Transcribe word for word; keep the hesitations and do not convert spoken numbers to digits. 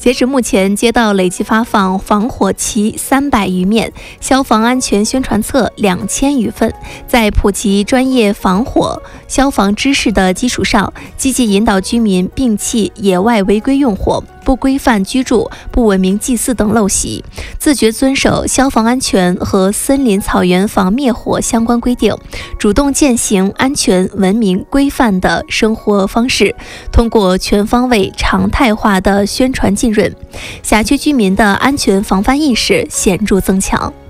截止目前，街道累计发放防火旗三百余面，消防安全宣传册两千余份。在普及专业防火消防知识的基础上，积极引导居民摒弃野外违规用火、不规范居住、不文明祭祀等陋习，自觉遵守消防安全和森林草原防灭火相关规定，主动践行安全、文明、规范的生活方式。通过全方位、常态化的宣传浸润，辖区居民的安全防范意识显著增强。